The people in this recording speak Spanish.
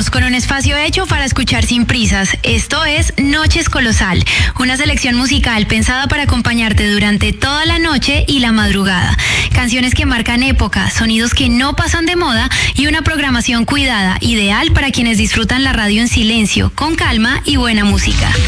Regresamos con un espacio hecho para escuchar sin prisas. Esto es Noches Colosal, una selección musical pensada para acompañarte durante toda la noche y la madrugada. Canciones que marcan época, sonidos que no pasan de moda y una programación cuidada, ideal para quienes disfrutan la radio en silencio, con calma y buena música.